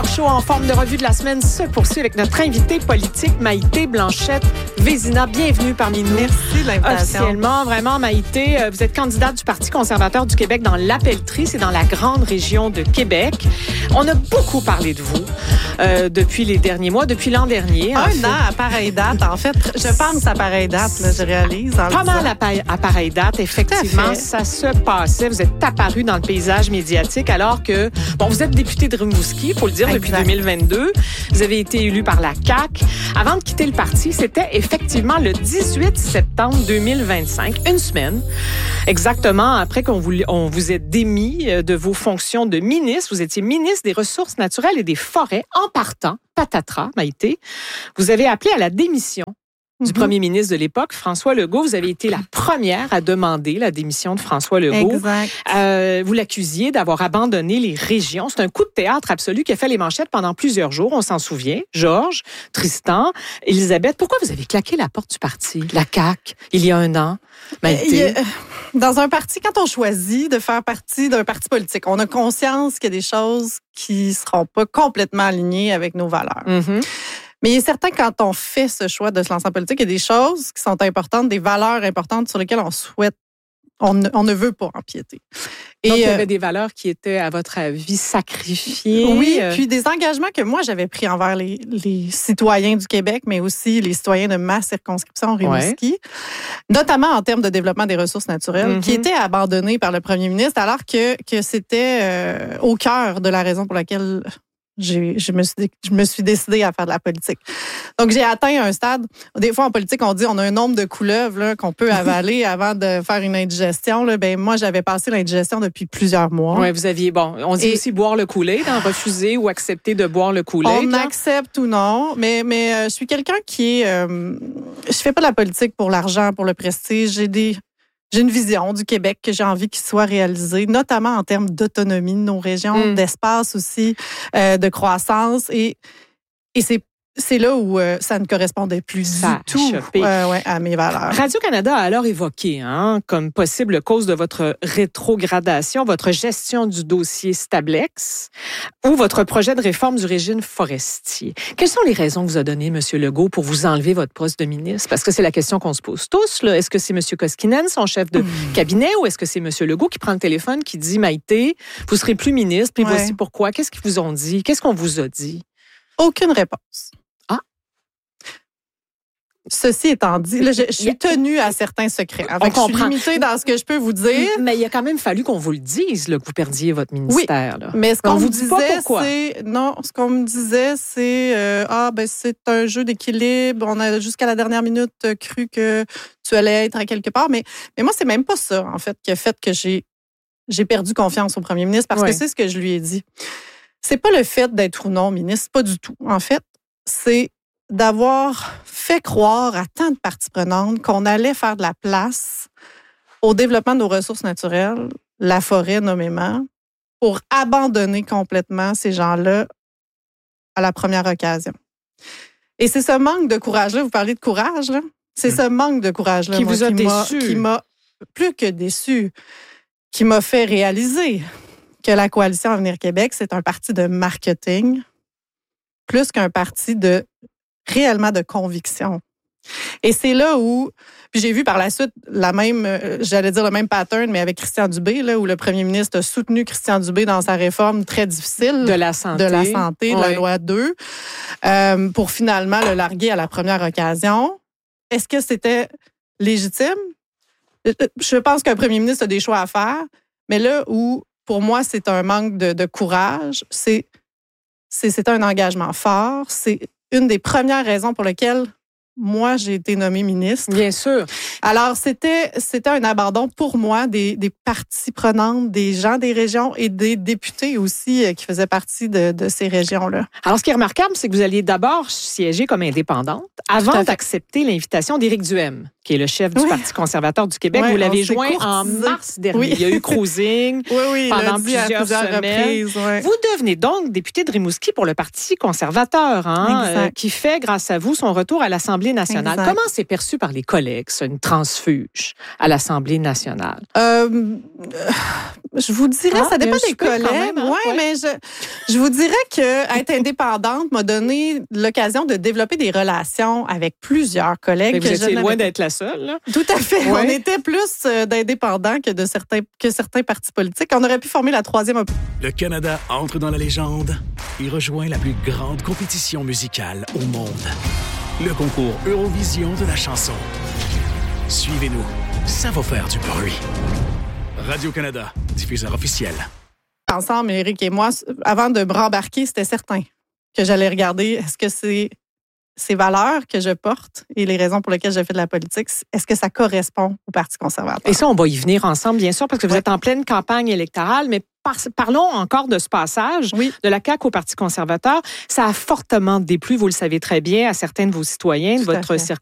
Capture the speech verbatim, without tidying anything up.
show en forme de revue de la semaine se poursuit avec notre invitée politique, Maïté Blanchette-Vézina. Bienvenue parmi nous. Merci de l'invitation. Officiellement, vraiment, Maïté, vous êtes candidate du Parti conservateur du Québec dans l'Appellerie, c'est dans la grande région de Québec. On a beaucoup parlé de vous euh, depuis les derniers mois, depuis l'an dernier. Un fait. an à pareille date. En fait, je pense à pareille date, là, je réalise. Pas mal à, pa- à pareille date, effectivement. Ça se passait. Vous êtes apparu dans le paysage médiatique alors que, bon, vous êtes député de Rimouski, il faut le dire, exact. Depuis deux mille vingt-deux. Vous avez été élu par la C A Q. Avant de quitter le parti, c'était effectivement le dix-huit septembre deux mille vingt-cinq, une semaine, exactement après qu'on vous, on vous ait démis de vos fonctions de ministre. Vous étiez ministre des Ressources naturelles et des Forêts. En partant, patatras, Maïté, vous avez appelé à la démission du premier ministre de l'époque, François Legault. Vous avez été la première à demander la démission de François Legault. Exact. Euh, vous l'accusiez d'avoir abandonné les régions. C'est un coup de théâtre absolu qui a fait les manchettes pendant plusieurs jours. On s'en souvient. Georges, Tristan, Elisabeth, pourquoi vous avez claqué la porte du parti, la C A Q, il y a un an? Maïté? Euh, dans un parti, quand on choisit de faire partie d'un parti politique, on a conscience qu'il y a des choses qui ne seront pas complètement alignées avec nos valeurs. Mm-hmm. Mais il est certain que quand on fait ce choix de se lancer en politique, il y a des choses qui sont importantes, des valeurs importantes sur lesquelles on souhaite, on ne, on ne veut pas empiéter. Et donc, il y avait euh, des valeurs qui étaient, à votre avis, sacrifiées. Oui, puis des engagements que moi, j'avais pris envers les, les citoyens du Québec, mais aussi les citoyens de ma circonscription Rimouski, ouais. notamment en termes de développement des ressources naturelles, mm-hmm. qui étaient abandonnés par le premier ministre, alors que, que c'était euh, au cœur de la raison pour laquelle... J'ai, je, me suis, je me suis décidée à faire de la politique. Donc, j'ai atteint un stade. Des fois, en politique, on dit on a un nombre de couleuvres là, qu'on peut avaler avant de faire une indigestion. Là. Ben, moi, j'avais passé l'indigestion depuis plusieurs mois. Oui, vous aviez, bon, on dit Et aussi boire le Kool-Aid, hein, refuser ou accepter de boire le Kool-Aid. On là. accepte ou non, mais, mais euh, je suis quelqu'un qui est... Euh, je fais pas de la politique pour l'argent, pour le prestige. J'ai des... J'ai une vision du Québec que j'ai envie qu'il soit réalisée, notamment en termes d'autonomie de nos régions, mmh. d'espace aussi, euh, de croissance. Et, et c'est, c'est là où euh, ça ne correspondait plus ça du tout euh, ouais, à mes valeurs. Radio-Canada a alors évoqué hein, comme possible cause de votre rétrogradation, votre gestion du dossier Stablex ou votre projet de réforme du régime forestier. Quelles sont les raisons que vous a données M. Legault pour vous enlever votre poste de ministre? Parce que c'est la question qu'on se pose tous. Là. Est-ce que c'est M. Koskinen, son chef de mmh. cabinet, ou est-ce que c'est M. Legault qui prend le téléphone, qui dit « Maïté, vous serez plus ministre, puis ouais. voici pourquoi. » Qu'est-ce qu'ils vous ont dit? Qu'est-ce qu'on vous a dit? Aucune réponse. Ah! Ceci étant dit, là, je, je suis tenue à certains secrets. On comprend. Je suis limitée dans ce que je peux vous dire. Mais il a quand même fallu qu'on vous le dise, là, que vous perdiez votre ministère. Oui, là. mais ce qu'on vous me disait, c'est... Non, ce qu'on me disait, c'est... Euh, ah, ben c'est un jeu d'équilibre. On a jusqu'à la dernière minute cru que tu allais être à quelque part. Mais, mais moi, c'est même pas ça, en fait, qui a fait que j'ai, j'ai perdu confiance au premier ministre, parce ouais. que c'est ce que je lui ai dit. C'est pas le fait d'être ou non ministre, pas du tout. En fait, c'est d'avoir fait croire à tant de parties prenantes qu'on allait faire de la place au développement de nos ressources naturelles, la forêt nommément, pour abandonner complètement ces gens-là à la première occasion. Et c'est ce manque de courage-là, vous parlez de courage, là, c'est mmh. ce manque de courage-là qui moi, vous a qui déçu, m'a, qui m'a plus que déçu, qui m'a fait réaliser que la Coalition Avenir Québec, c'est un parti de marketing plus qu'un parti de réellement de conviction. Et c'est là où, puis j'ai vu par la suite la même, j'allais dire le même pattern, mais avec Christian Dubé, là, où le premier ministre a soutenu Christian Dubé dans sa réforme très difficile de la santé, de la, santé, oui. de la loi deux, euh, pour finalement le larguer à la première occasion. Est-ce que c'était légitime? Je pense qu'un premier ministre a des choix à faire, mais là où, pour moi, c'est un manque de, de courage, c'est, c'est, c'est un engagement fort, c'est une des premières raisons pour lesquelles moi, j'ai été nommée ministre. Bien sûr. Alors, c'était, c'était un abandon pour moi des, des parties prenantes, des gens des régions et des députés aussi qui faisaient partie de, de ces régions-là. Alors, ce qui est remarquable, c'est que vous alliez d'abord siéger comme indépendante avant d'accepter l'invitation d'Éric Duhaime. qui est le chef du oui. Parti conservateur du Québec. Ouais, vous l'avez joint courtisé. en mars dernier. Oui. Il y a eu cruising oui, oui, pendant plusieurs, plusieurs semaines. reprises, ouais. Vous devenez donc député de Rimouski pour le Parti conservateur, hein, euh, qui fait, grâce à vous, son retour à l'Assemblée nationale. Exact. Comment c'est perçu par les collègues, ça, une transfuge à l'Assemblée nationale? Euh, je vous dirais, ah, ça dépend des collègues. collègues. Hein? Ouais, ouais, mais je, je vous dirais que être indépendante m'a donné l'occasion de développer des relations avec plusieurs collègues. Mais vous que étiez je loin d'être la seule, là. Tout à fait. Ouais. On était plus d'indépendants que de certains que certains partis politiques. On aurait pu former la troisième option. Le Canada entre dans la légende et rejoint la plus grande compétition musicale au monde. Le concours Eurovision de la chanson. Suivez-nous, ça va faire du bruit. Radio-Canada, diffuseur officiel. Ensemble, Éric et moi, avant de me rembarquer, c'était certain que j'allais regarder est-ce que c'est ces valeurs que je porte et les raisons pour lesquelles je fais de la politique, est-ce que ça correspond au Parti conservateur? Et ça, on va y venir ensemble, bien sûr, parce que vous ouais. êtes en pleine campagne électorale, mais par, parlons encore de ce passage oui. de la C A Q au Parti conservateur. Ça a fortement déplu, vous le savez très bien, à certains de vos citoyens de Tout votre circonscription.